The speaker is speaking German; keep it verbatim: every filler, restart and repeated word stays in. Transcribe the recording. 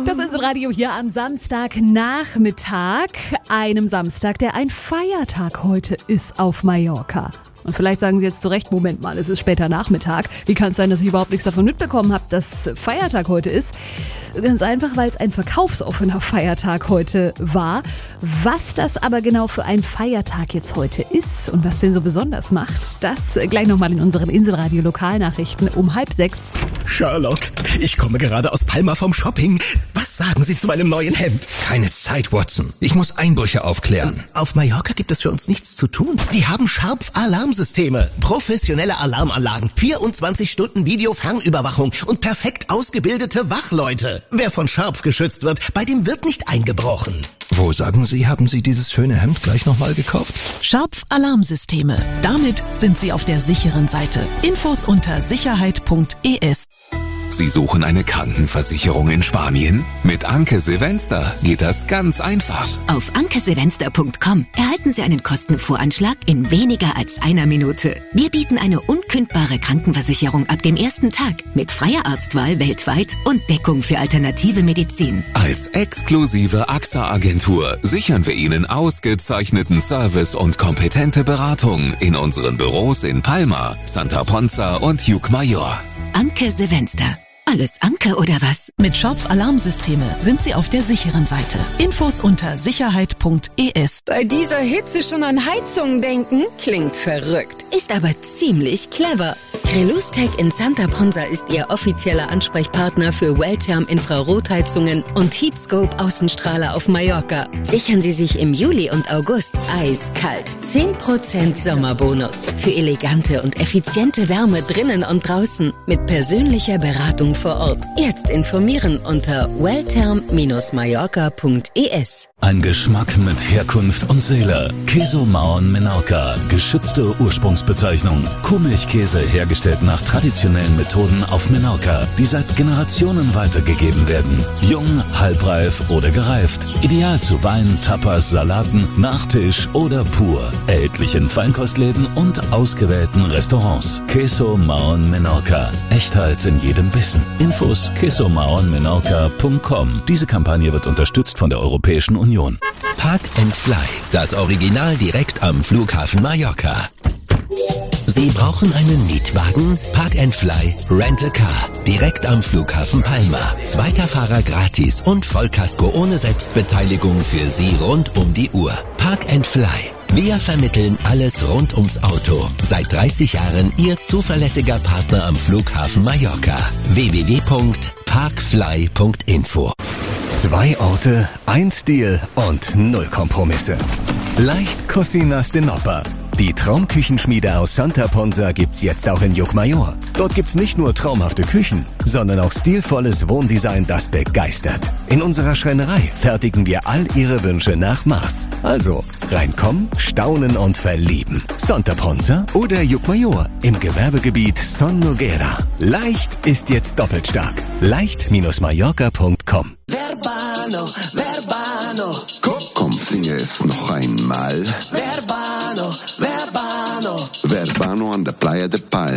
Das Inselradio hier am Samstagnachmittag, einem Samstag, der ein Feiertag heute ist auf Mallorca. Und vielleicht sagen Sie jetzt zu Recht, Moment mal, es ist später Nachmittag. Wie kann es sein, dass ich überhaupt nichts davon mitbekommen habe, dass Feiertag heute ist? Ganz einfach, weil es ein verkaufsoffener Feiertag heute war. Was das aber genau für ein Feiertag jetzt heute ist und was den so besonders macht, das gleich nochmal in unseren Inselradio-Lokalnachrichten um halb sechs. Sherlock, ich komme gerade aus Palma vom Shopping. Was sagen Sie zu meinem neuen Hemd? Keine Zeit, Watson. Ich muss Einbrüche aufklären. Auf Mallorca gibt es für uns nichts zu tun. Die haben Sharp-Alarmsysteme, professionelle Alarmanlagen, vierundzwanzig Stunden Videofernüberwachung und perfekt ausgebildete Wachleute. Wer von Sharp geschützt wird, bei dem wird nicht eingebrochen. Wo, sagen Sie, haben Sie dieses schöne Hemd gleich nochmal gekauft? Sharp-Alarmsysteme. Damit sind Sie auf der sicheren Seite. Infos unter sicherheit punkt e s. Sie suchen eine Krankenversicherung in Spanien? Mit Anke Silvester geht das ganz einfach. Auf anke silvester punkt com erhalten Sie einen Kostenvoranschlag in weniger als einer Minute. Wir bieten eine unkündbare Krankenversicherung ab dem ersten Tag mit freier Arztwahl weltweit und Deckung für alternative Medizin. Als exklusive A X A-Agentur sichern wir Ihnen ausgezeichneten Service und kompetente Beratung in unseren Büros in Palma, Santa Ponza und Yucmayor. Anke Silvester. Alles Anke oder was? Mit Sharp-Alarmsysteme sind Sie auf der sicheren Seite. Infos unter sicherheit punkt e s. Bei dieser Hitze schon an Heizungen denken? Klingt verrückt. Ist aber ziemlich clever. Relustech in Santa Ponza ist Ihr offizieller Ansprechpartner für Welltherm-Infrarotheizungen und Heatscope Außenstrahler auf Mallorca. Sichern Sie sich im Juli und August eiskalt zehn Prozent Sommerbonus für elegante und effiziente Wärme drinnen und draußen mit persönlicher Beratung vor Ort. Jetzt informieren unter welltherm Bindestrich mallorca punkt e s. Ein Geschmack mit Herkunft und Seele. Queso Maon Menorca, geschützte Ursprungsbezeichnung. Kuhmilchkäse hergestellt nach traditionellen Methoden auf Menorca, die seit Generationen weitergegeben werden. Jung, halbreif oder gereift. Ideal zu Wein, Tapas, Salaten, Nachtisch oder pur. Erhältlich in Feinkostläden und ausgewählten Restaurants. Queso Maon Menorca. Echtheit in jedem Bissen. Infos queso maon menorca punkt com. Diese Kampagne wird unterstützt von der Europäischen Union. Park and Fly, das Original direkt am Flughafen Mallorca. Sie brauchen einen Mietwagen? Park and Fly Rent a Car. Direkt am Flughafen Palma. Zweiter Fahrer gratis und Vollkasko ohne Selbstbeteiligung für Sie rund um die Uhr. Park and Fly. Wir vermitteln alles rund ums Auto. Seit dreißig Jahren Ihr zuverlässiger Partner am Flughafen Mallorca. w w w punkt parkfly punkt info. Zwei Orte, ein Stil und null Kompromisse. Leicht Cocinas de Nopa. Die Traumküchenschmiede aus Santa Ponza gibt's jetzt auch in Yucmayor. Dort gibt's nicht nur traumhafte Küchen, sondern auch stilvolles Wohndesign, das begeistert. In unserer Schreinerei fertigen wir all Ihre Wünsche nach Maß. Also reinkommen, staunen und verlieben. Santa Ponza oder Yucmayor im Gewerbegebiet Son Noguera. Leicht ist jetzt doppelt stark. leicht Bindestrich mallorca punkt com. Verbano, Verbano. Komm, komm, singe es noch einmal. Verbano, Verbano. Verbano an der Playa de Palma.